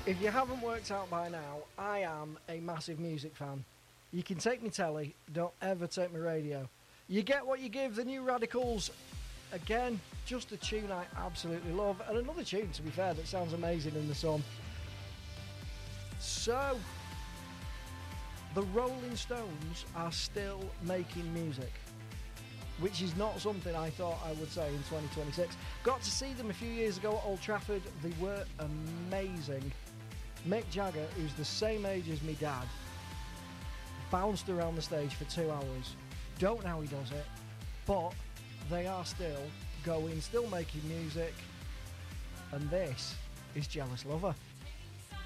If you haven't worked out by now, I am a massive music fan. You can take me telly, don't ever take me radio. You get what you give, the New Radicals. Again, just a tune I absolutely love, and another tune, to be fair, that sounds amazing in the sun. So, the Rolling Stones are still making music, which is not something I thought I would say in 2026. Got to see them a few years ago at Old Trafford. They were amazing. Mick Jagger, who's the same age as me dad, bounced around the stage for 2 hours. Don't know how he does it, but they are still going, still making music, and this is Jealous Lover.